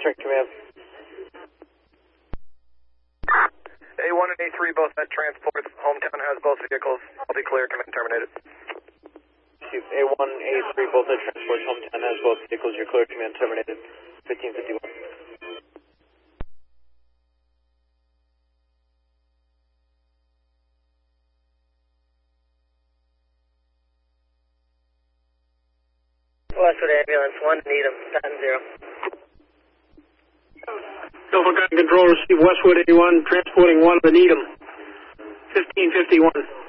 Western Command. A1 and A3 both at transports. Hometown has both vehicles. I'll be clear. Command terminated. A1, A3 both at transports. Hometown has both vehicles. You're clear. Command terminated. 1551. Westwood Ambulance 1, Needham, Patton 0. Alpha Gun Control, receive Westwood A1, transporting 1 to Needham, 1551.